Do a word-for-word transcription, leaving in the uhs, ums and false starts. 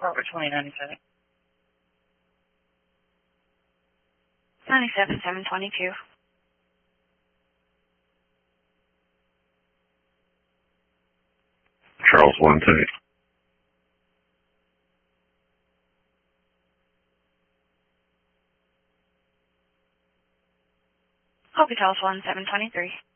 Robert twenty ninety-seven. ninety-seven seven twenty-two. Charles one ten. Copy Charles one seven twenty-three.